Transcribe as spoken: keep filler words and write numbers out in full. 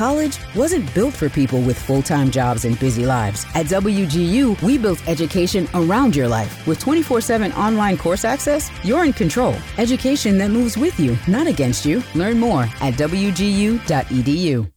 College wasn't built for people with full-time jobs and busy lives. At W G U, we built education around your life. With twenty-four seven online course access, you're in control. Education that moves with you, not against you. Learn more at W G U dot E D U.